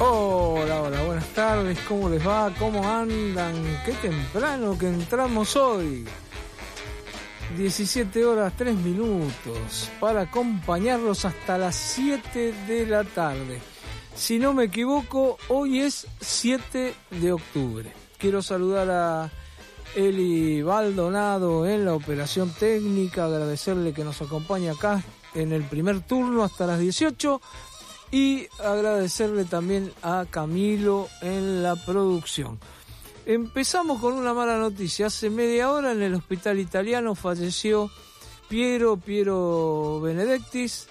Hola, hola, buenas tardes, ¿cómo les va? ¿Cómo andan? Qué temprano que entramos hoy. 17 horas 3 minutos para acompañarlos hasta las 7 de la tarde. Si no me equivoco, hoy es 7 de octubre. Quiero saludar a Eli Baldonado en la operación técnica, agradecerle que nos acompaña acá en el primer turno hasta las 18 y agradecerle también a Camilo en la producción. Empezamos con una mala noticia. Hace media hora en el hospital italiano falleció Piero Benedettis,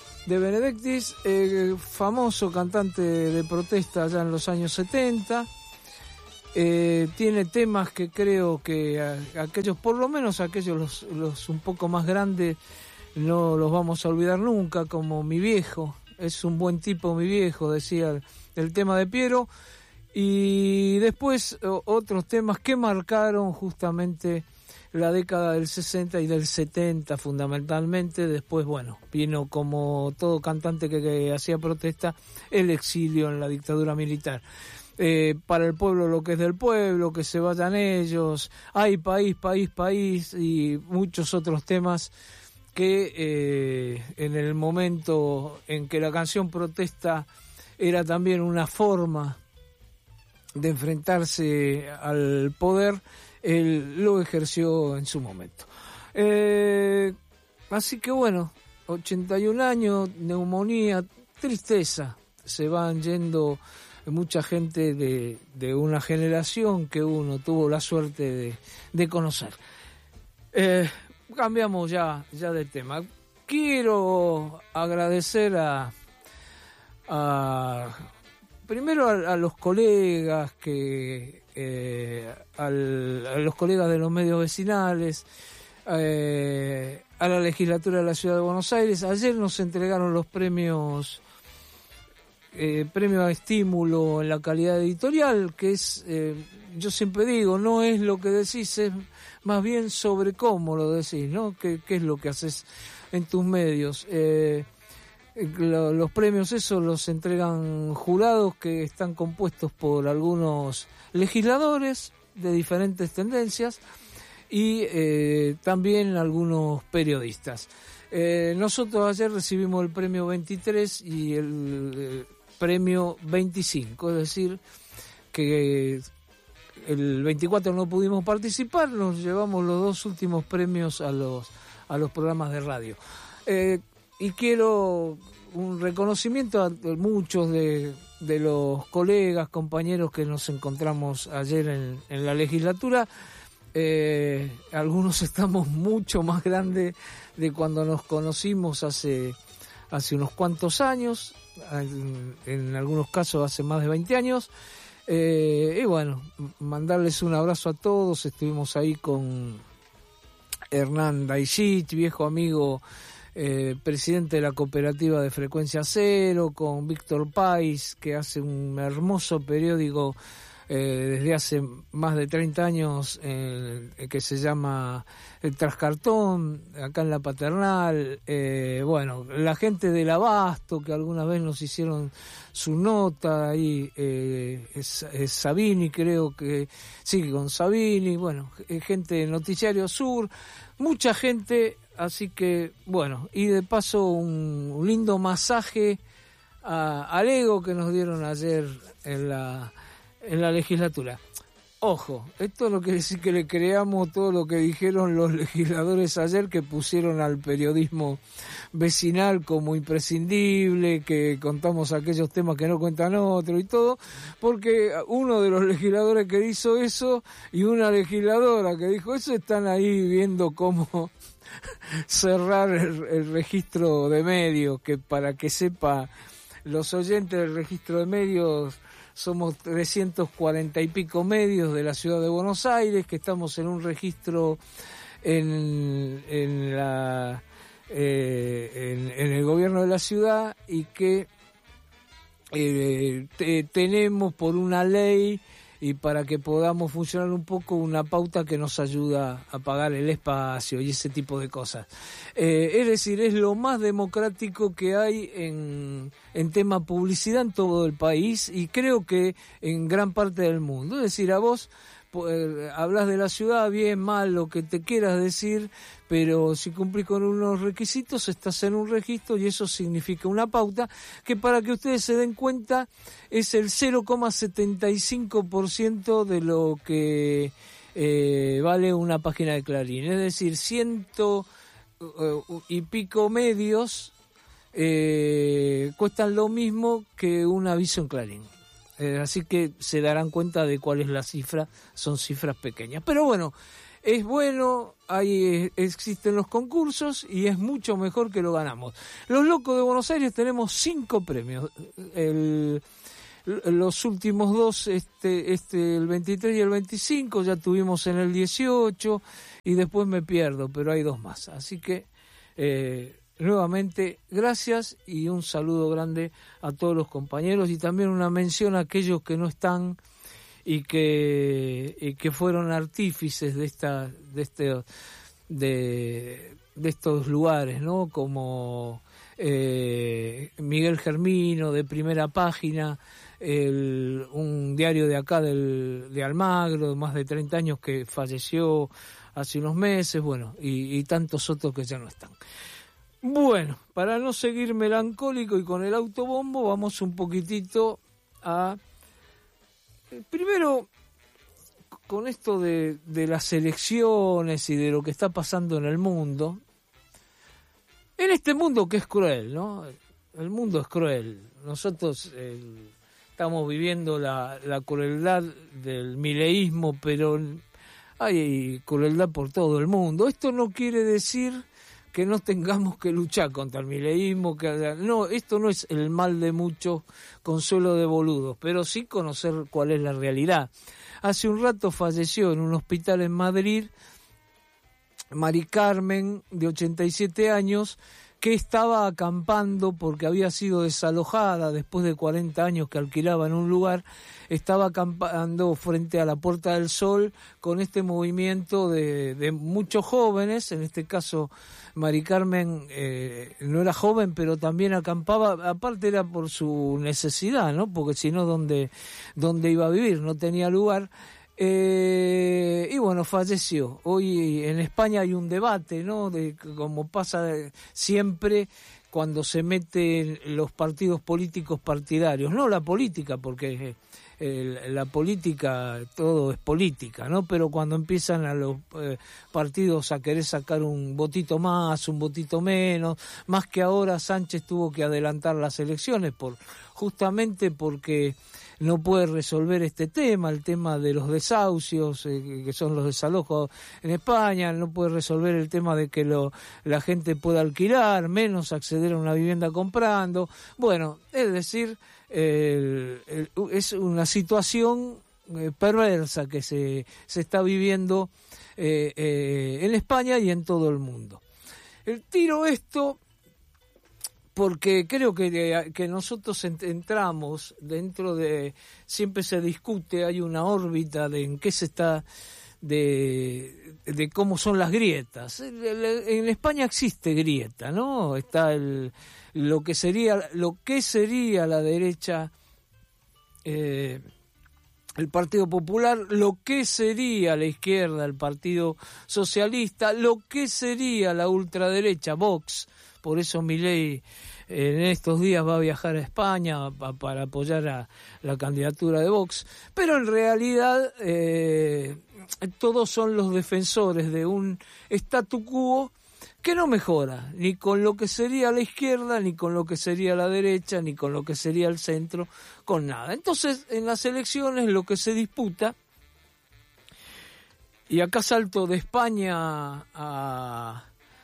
famoso cantante de protesta allá en los años 70. Tiene temas que creo que aquellos, por lo menos aquellos los un poco más grandes, no los vamos a olvidar nunca, como Mi Viejo. Es un buen tipo, mi viejo, decía el tema de Piero. Y después otros temas que marcaron justamente la década del 60 y del 70 fundamentalmente. Después, bueno, vino como todo cantante que hacía protesta, el exilio en la dictadura militar. Para el pueblo lo que es del pueblo, que se vayan ellos, hay país y muchos otros temas que en el momento en que la canción protesta era también una forma de enfrentarse al poder, él lo ejerció en su momento. Así que bueno, 81 años, neumonía, tristeza, se van yendo mucha gente de una generación que uno tuvo la suerte de conocer. Cambiamos ya de tema. Quiero agradecer primero a los colegas a los colegas de los medios vecinales, a la legislatura de la Ciudad de Buenos Aires. Ayer nos entregaron los premios a estímulo en la calidad editorial, que es, yo siempre digo, no es lo que decís, es más bien sobre cómo lo decís, ¿no? ¿Qué es lo que haces en tus medios? Los premios esos los entregan jurados que están compuestos por algunos legisladores de diferentes tendencias y también algunos periodistas. Nosotros ayer recibimos el premio 23 y el premio 25, es decir, que el 24 no pudimos participar, nos llevamos los dos últimos premios a los programas de radio. Y quiero un reconocimiento a muchos de los colegas, compañeros que nos encontramos ayer en la legislatura. Algunos estamos mucho más grandes de cuando nos conocimos hace unos cuantos años, en algunos casos hace más de 20 años. Y bueno, mandarles un abrazo a todos. Estuvimos ahí con Hernán Daishich, viejo amigo, presidente de la cooperativa de Frecuencia Cero, con Víctor Pais, que hace un hermoso periódico desde hace más de 30 años, que se llama El Trascartón, acá en La Paternal. Bueno, la gente del Abasto, que alguna vez nos hicieron su nota ahí, es Sabini, creo que sí, con Sabini, bueno, gente de Noticiario Sur, mucha gente, así que bueno, y de paso un lindo masaje al ego que nos dieron ayer en la legislatura. Ojo, esto no quiere decir que le creamos todo lo que dijeron los legisladores ayer, que pusieron al periodismo vecinal como imprescindible, que contamos aquellos temas que no cuentan otro y todo, porque uno de los legisladores que hizo eso y una legisladora que dijo eso están ahí viendo cómo cerrar el registro de medios, que para que sepa los oyentes del registro de medios, somos 340 y pico medios de la Ciudad de Buenos Aires, que estamos en un registro en el gobierno de la ciudad, y que tenemos por una ley y para que podamos funcionar un poco, una pauta que nos ayuda a pagar el espacio y ese tipo de cosas. Es decir, es lo más democrático que hay en tema publicidad en todo el país y creo que en gran parte del mundo. Es decir, a vos hablas de la ciudad, bien, mal, lo que te quieras decir, pero si cumplís con unos requisitos estás en un registro y eso significa una pauta que, para que ustedes se den cuenta, es el 0,75% de lo que vale una página de Clarín. Es decir, 100 y pico medios cuestan lo mismo que un aviso en Clarín. Así que se darán cuenta de cuál es la cifra, son cifras pequeñas. Pero bueno, es bueno, existen los concursos y es mucho mejor que lo ganamos. Los Locos de Buenos Aires tenemos 5 premios. Los últimos 2, el 23 y el 25, ya tuvimos en el 18 y después me pierdo, pero hay 2 más. Así que nuevamente, gracias y un saludo grande a todos los compañeros y también una mención a aquellos que no están y que fueron artífices de estos lugares, ¿no? Como Miguel Germino, de Primera Página, un diario de acá de Almagro, de más de 30 años, que falleció hace unos meses, bueno, y tantos otros que ya no están. Bueno, para no seguir melancólico y con el autobombo, vamos un poquitito a... Primero, con esto de las elecciones y de lo que está pasando en el mundo, en este mundo que es cruel, ¿no? El mundo es cruel. Nosotros estamos viviendo la crueldad del mileísmo, pero hay crueldad por todo el mundo. Esto no quiere decir que no tengamos que luchar contra el mileísmo, no, esto no es el mal de muchos, consuelo de boludos, pero sí conocer cuál es la realidad. Hace un rato falleció en un hospital en Madrid Mari Carmen, de 87 años, que estaba acampando porque había sido desalojada después de 40 años que alquilaba en un lugar. Estaba acampando frente a la Puerta del Sol con este movimiento de muchos jóvenes. En este caso, Mari Carmen no era joven, pero también acampaba. Aparte era por su necesidad, ¿no? Porque si no, ¿dónde iba a vivir? No tenía lugar. Y bueno, falleció. Hoy en España hay un debate, ¿no? De como pasa siempre cuando se meten los partidos políticos partidarios, no la política, porque la política, todo es política, ¿no? Pero cuando empiezan a los partidos a querer sacar un votito más, un votito menos, más que ahora Sánchez tuvo que adelantar las elecciones justamente porque no puede resolver este tema, el tema de los desahucios, que son los desalojos en España, no puede resolver el tema de que la gente pueda alquilar, menos acceder a una vivienda comprando. Bueno, es decir, es una situación perversa que se está viviendo en España y en todo el mundo. Tiro esto porque creo que nosotros entramos dentro de... Siempre se discute, hay una órbita de en qué se está... de cómo son las grietas. En España existe grieta, ¿no? Está lo que sería la derecha, el Partido Popular, lo que sería la izquierda, el Partido Socialista, lo que sería la ultraderecha, Vox. Por eso Milei en estos días va a viajar a España para apoyar a la candidatura de Vox. Pero en realidad todos son los defensores de un statu quo que no mejora, ni con lo que sería la izquierda, ni con lo que sería la derecha, ni con lo que sería el centro, con nada. Entonces, en las elecciones lo que se disputa, y acá salto de España a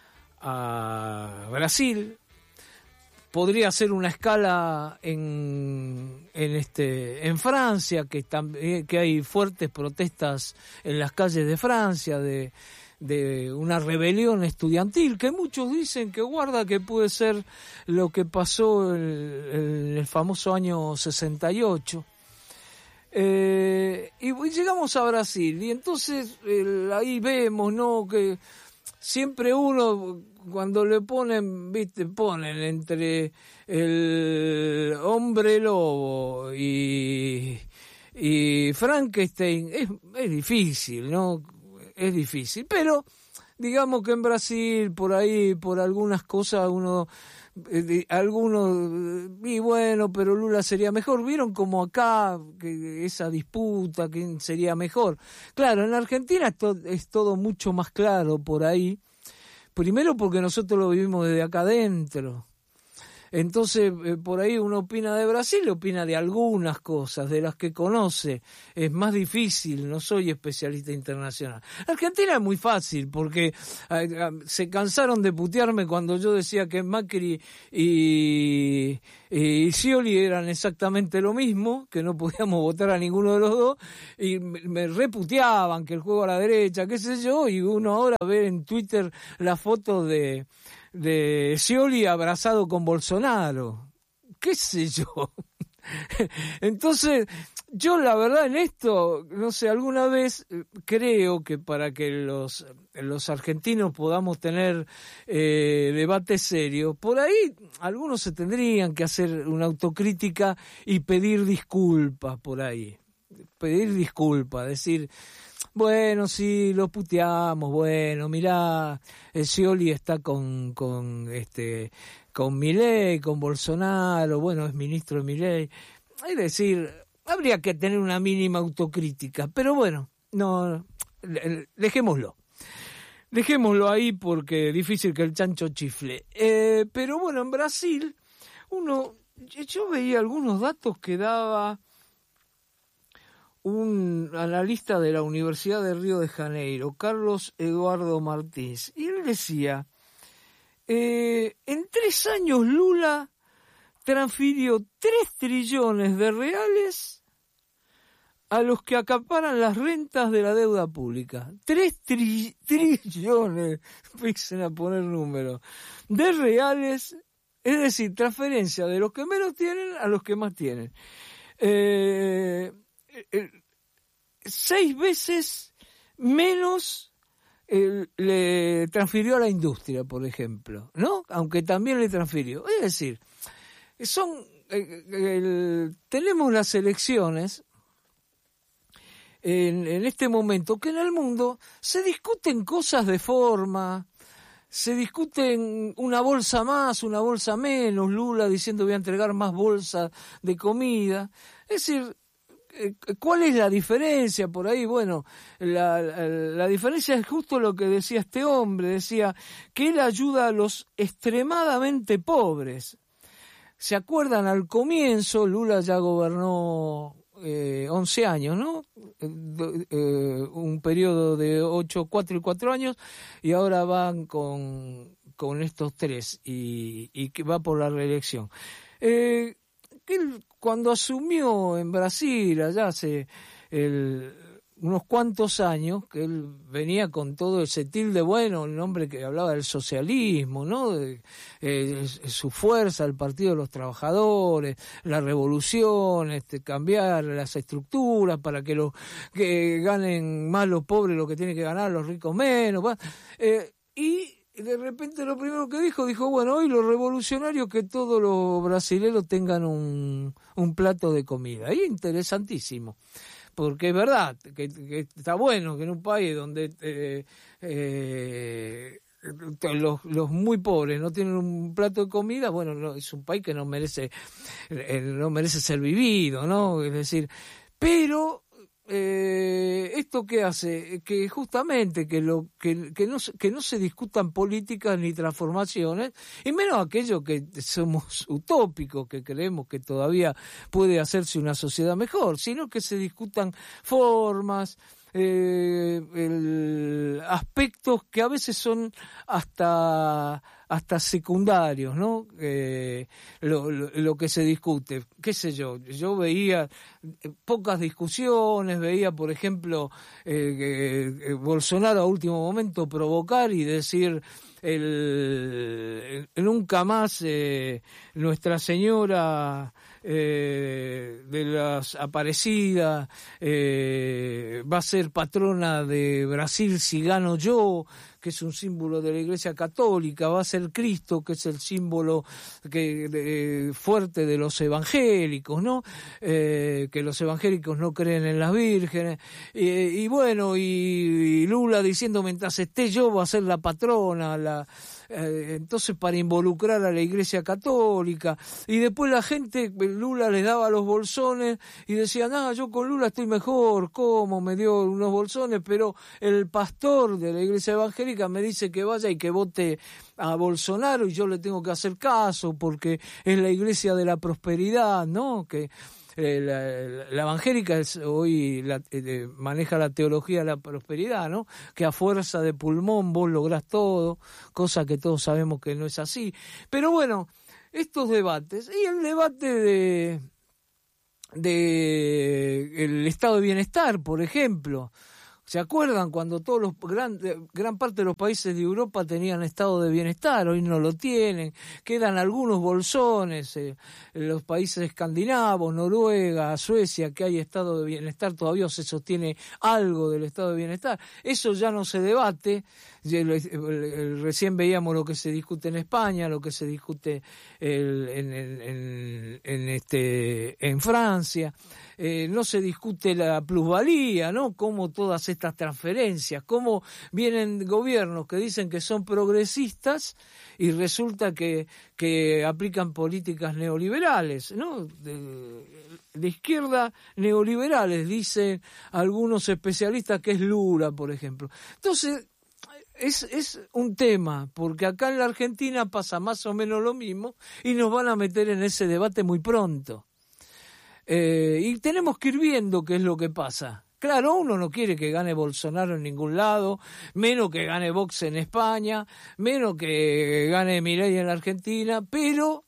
Brasil, podría ser una escala en Francia, que hay fuertes protestas en las calles de Francia de una rebelión estudiantil, que muchos dicen que guarda que puede ser lo que pasó en el famoso año 68. Y llegamos a Brasil, y entonces ahí vemos, ¿no?, que siempre uno, cuando le ponen, viste, ponen entre el hombre lobo y Frankenstein, es difícil, ¿no? Es difícil, pero digamos que en Brasil, por ahí, por algunas cosas, algunos, y bueno, pero Lula sería mejor. Vieron como acá, que esa disputa, quién sería mejor. Claro, en Argentina es todo mucho más claro por ahí. Primero porque nosotros lo vivimos desde acá adentro. Entonces, por ahí uno opina de Brasil, opina de algunas cosas, de las que conoce. Es más difícil, no soy especialista internacional. Argentina es muy fácil, porque se cansaron de putearme cuando yo decía que Macri y Scioli eran exactamente lo mismo, que no podíamos votar a ninguno de los dos, y me reputeaban que el juego a la derecha, qué sé yo, y uno ahora ve en Twitter la foto de Scioli abrazado con Bolsonaro, qué sé yo. Entonces, yo la verdad en esto, no sé, alguna vez creo que para que los argentinos podamos tener debate serio, por ahí algunos se tendrían que hacer una autocrítica y pedir disculpas por ahí. Pedir disculpas, decir, bueno, sí, lo puteamos, bueno, mirá, el Scioli está con Milei, con Bolsonaro, bueno, es ministro de Milei. Es decir, habría que tener una mínima autocrítica, pero bueno, no, dejémoslo. Dejémoslo ahí porque es difícil que el chancho chifle. Pero bueno, en Brasil, yo veía algunos datos que daba un analista de la Universidad de Río de Janeiro, Carlos Eduardo Martins, y él decía, en 3 años Lula transfirió 3 trillones de reales a los que acaparan las rentas de la deuda pública. 3 trillones, empiecen a poner números, de reales, es decir, transferencia de los que menos tienen a los que más tienen. 6 veces menos le transfirió a la industria, por ejemplo, ¿no? Aunque también le transfirió. Es decir, tenemos las elecciones en este momento que en el mundo se discuten cosas de forma, se discuten una bolsa más, una bolsa menos, Lula diciendo voy a entregar más bolsas de comida. Es decir, ¿cuál es la diferencia por ahí? Bueno, la diferencia es justo lo que decía este hombre, decía que él ayuda a los extremadamente pobres. ¿Se acuerdan? Al comienzo Lula ya gobernó 11 años, ¿no? Un periodo de 4 y 4 años, y ahora van con estos 3 y que va por la reelección. Él, cuando asumió en Brasil, allá hace unos cuantos años, que él venía con todo ese tilde, bueno, el hombre que hablaba del socialismo, ¿no? Su fuerza, el Partido de los Trabajadores, la revolución, cambiar las estructuras para que ganen más los pobres lo que tienen que ganar los ricos menos, y de repente lo primero que dijo, bueno, hoy los revolucionarios que todos los brasileños tengan un plato de comida. Y interesantísimo, porque es verdad que está bueno que en un país donde los muy pobres no tienen un plato de comida, bueno, no, es un país que no merece ser vivido, ¿no? Es decir, pero ¿esto qué hace? Que justamente que no se discutan políticas ni transformaciones, y menos aquellos que somos utópicos, que creemos que todavía puede hacerse una sociedad mejor, sino que se discutan formas, aspectos que a veces son hasta secundarios, ¿no? Lo que se discute, qué sé yo veía pocas discusiones, veía por ejemplo Bolsonaro a último momento provocar y decir nunca más Nuestra Señora de las Aparecidas, va a ser patrona de Brasil si gano yo, que es un símbolo de la Iglesia Católica, va a ser Cristo, que es el símbolo fuerte de los evangélicos, ¿no? Que los evangélicos no creen en las vírgenes, y bueno, y Lula diciendo mientras esté yo va a ser la patrona, entonces para involucrar a la Iglesia Católica, y después la gente, Lula les daba los bolsones y decían, yo con Lula estoy mejor, ¿cómo? Me dio unos bolsones, pero el pastor de la Iglesia Evangélica me dice que vaya y que vote a Bolsonaro y yo le tengo que hacer caso porque es la Iglesia de la prosperidad, ¿no? Que la evangélica hoy maneja la teología de la prosperidad, ¿no? Que a fuerza de pulmón vos lográs todo, cosa que todos sabemos que no es así. Pero bueno, estos debates, y el debate de el estado de bienestar, por ejemplo. ¿Se acuerdan cuando todos gran parte de los países de Europa tenían estado de bienestar? Hoy no lo tienen, quedan algunos bolsones, en los países escandinavos, Noruega, Suecia, que hay estado de bienestar, todavía se sostiene algo del estado de bienestar. Eso ya no se debate, recién veíamos lo que se discute en España, lo que se discute en Francia. No se discute la plusvalía, ¿no? Cómo todas estas transferencias, cómo vienen gobiernos que dicen que son progresistas y resulta que aplican políticas neoliberales, ¿no? De izquierda neoliberales, dicen algunos especialistas que es Lula, por ejemplo. Entonces, es un tema, porque acá en la Argentina pasa más o menos lo mismo y nos van a meter en ese debate muy pronto. Y tenemos que ir viendo qué es lo que pasa. Claro, uno no quiere que gane Bolsonaro en ningún lado, menos que gane Vox en España, menos que gane Milei en la Argentina, pero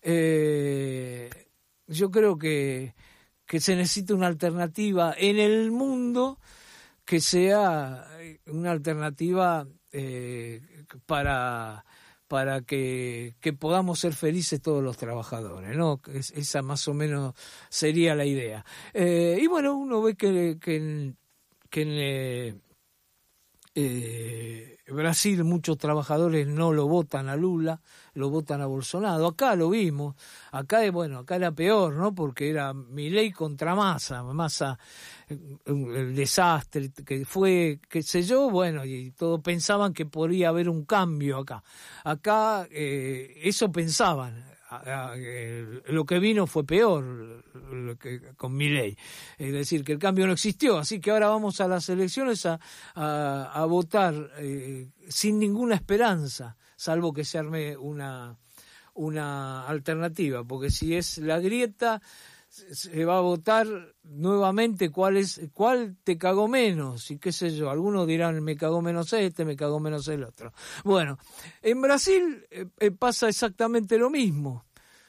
yo creo que se necesita una alternativa en el mundo que sea una alternativa para que podamos ser felices todos los trabajadores, ¿no? Esa más o menos sería la idea. Y bueno, uno ve que en Brasil muchos trabajadores no lo votan a Lula, lo votan a Bolsonaro. Acá lo vimos, acá era peor, ¿no? Porque era Milei contra Massa, el desastre que fue, qué sé yo, bueno, y todos pensaban que podría haber un cambio acá. Acá eso pensaban. Lo que vino fue peor con Milei, es decir, que el cambio no existió, así que ahora vamos a las elecciones a votar sin ninguna esperanza, salvo que se arme una alternativa, porque si es la grieta se va a votar nuevamente cuál te cagó menos y qué sé yo, algunos dirán me cagó menos me cagó menos el otro. Bueno, en Brasil pasa exactamente lo mismo.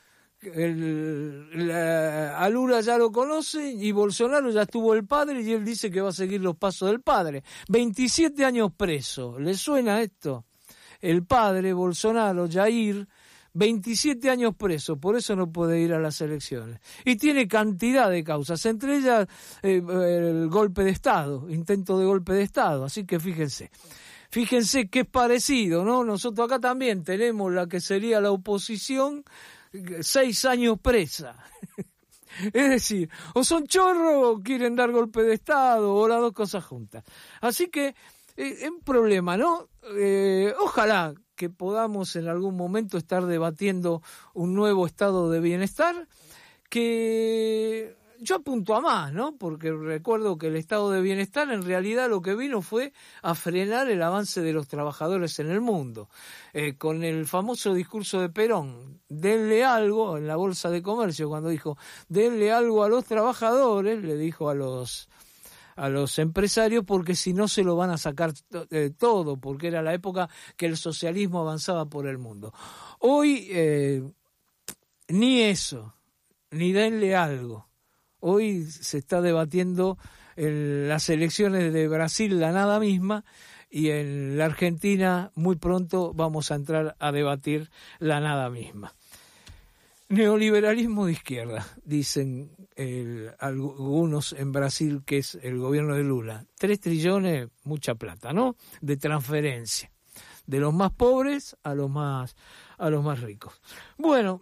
A Lula ya lo conoce y Bolsonaro ya estuvo el padre y él dice que va a seguir los pasos del padre. 27 años preso, ¿le suena esto? El padre, Bolsonaro, Jair, 27 años preso, por eso no puede ir a las elecciones. Y tiene cantidad de causas, entre ellas el golpe de Estado, intento de golpe de Estado, así que fíjense que es parecido, ¿no? Nosotros acá también tenemos la que sería la oposición, 6 años presa. Es decir, o son chorros o quieren dar golpe de Estado, o las dos cosas juntas. Así que es un problema, ¿no? Ojalá que podamos en algún momento estar debatiendo un nuevo estado de bienestar, que yo apunto a más, ¿no? Porque recuerdo que el estado de bienestar en realidad lo que vino fue a frenar el avance de los trabajadores en el mundo. Con el famoso discurso de Perón, denle algo, en la Bolsa de Comercio, cuando dijo, denle algo a los trabajadores, le dijo a los empresarios, porque si no se lo van a sacar todo, porque era la época que el socialismo avanzaba por el mundo. Hoy ni eso, ni denle algo. Hoy se está debatiendo en las elecciones de Brasil la nada misma, y en la Argentina muy pronto vamos a entrar a debatir la nada misma. Neoliberalismo de izquierda, dicen algunos en Brasil, que es el gobierno de Lula. 3 trillones, mucha plata, ¿no? De transferencia, de los más pobres a los más ricos. Bueno,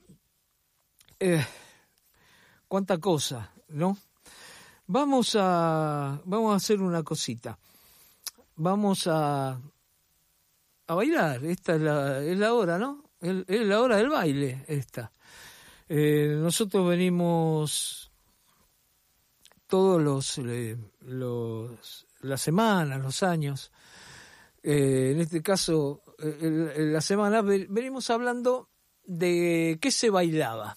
cuánta cosa, ¿no? Vamos a hacer una cosita. Vamos a bailar. Esta es la hora, ¿no? Es la hora del baile, esta. Nosotros venimos todos las semanas, los años, en este caso, la semana, venimos hablando de qué se bailaba.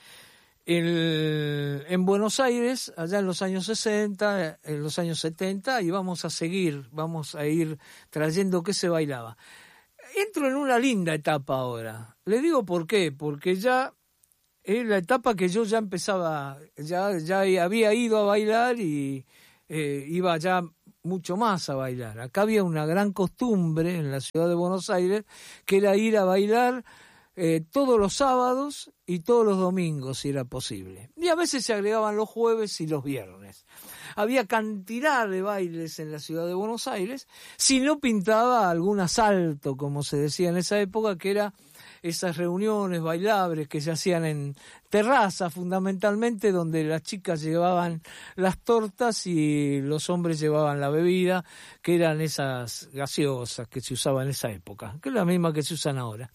En Buenos Aires, allá en los años 60, en los años 70, y vamos a ir trayendo qué se bailaba. Entro en una linda etapa ahora. Le digo por qué, porque ya es la etapa que yo ya empezaba, ya había ido a bailar y iba ya mucho más a bailar. Acá había una gran costumbre en la ciudad de Buenos Aires, que era ir a bailar todos los sábados y todos los domingos, si era posible. Y a veces se agregaban los jueves y los viernes. Había cantidad de bailes en la ciudad de Buenos Aires, si no pintaba algún asalto, como se decía en esa época, que era esas reuniones bailables que se hacían en terrazas, fundamentalmente, donde las chicas llevaban las tortas y los hombres llevaban la bebida, que eran esas gaseosas que se usaban en esa época, que es la misma que se usan ahora.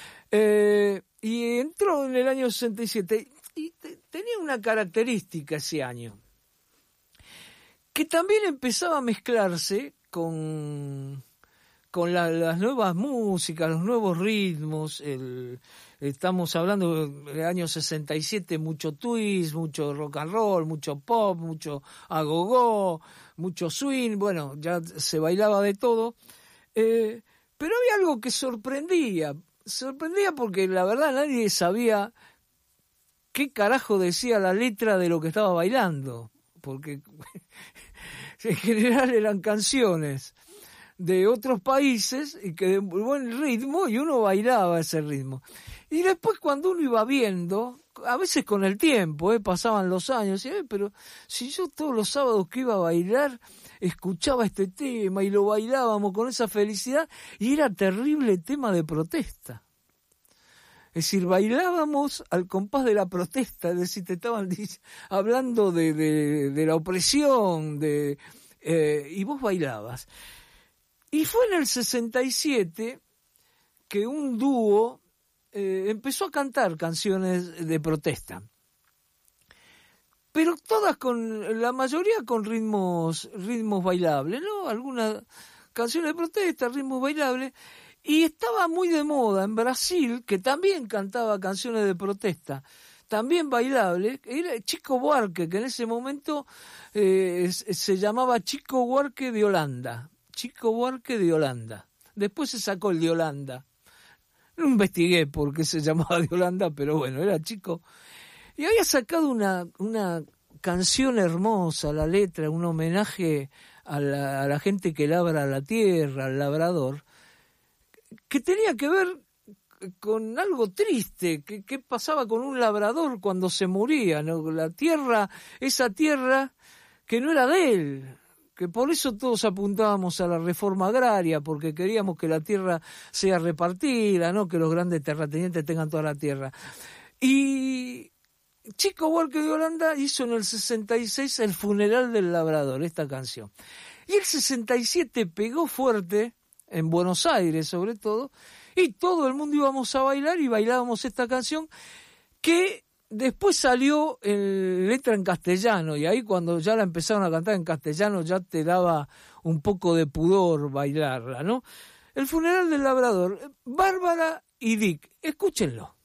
Y entró en el año 67 y tenía una característica ese año, que también empezaba a mezclarse con las nuevas músicas, los nuevos ritmos. Estamos hablando del año 67, mucho twist, mucho rock and roll, mucho pop, mucho agogó, mucho swing, bueno, ya se bailaba de todo, pero había algo que sorprendía porque la verdad nadie sabía qué carajo decía la letra de lo que estaba bailando, porque en general eran canciones de otros países y que de buen ritmo, y uno bailaba ese ritmo. Y después, cuando uno iba viendo, a veces con el tiempo, pasaban los años, y pero si yo todos los sábados que iba a bailar escuchaba este tema y lo bailábamos con esa felicidad, y era terrible tema de protesta. Es decir, bailábamos al compás de la protesta, es decir, te estaban hablando de la opresión, y vos bailabas. Y fue en el 67 que un dúo empezó a cantar canciones de protesta, pero todas la mayoría con ritmos bailables, ¿no? Algunas canciones de protesta, ritmos bailables, y estaba muy de moda en Brasil, que también cantaba canciones de protesta, también bailables, era Chico Buarque, que en ese momento se llamaba Chico Buarque de Holanda. Chico Buarque de Holanda. Después se sacó el de Holanda. No investigué por qué se llamaba de Holanda, pero bueno, era Chico. Y había sacado una canción hermosa, la letra, un homenaje a la gente que labra la tierra, al labrador, que tenía que ver con algo triste, que pasaba con un labrador cuando se moría, ¿no? La tierra, esa tierra que no era de él, que por eso todos apuntábamos a la reforma agraria, porque queríamos que la tierra sea repartida, no que los grandes terratenientes tengan toda la tierra. Y Chico Buarque de Holanda hizo en el 66 El funeral del labrador, esta canción. Y el 67 pegó fuerte, en Buenos Aires sobre todo, y todo el mundo íbamos a bailar y bailábamos esta canción, que después salió letra en castellano, y ahí cuando ya la empezaron a cantar en castellano ya te daba un poco de pudor bailarla, ¿no? El funeral del labrador, Bárbara y Dick, escúchenlo.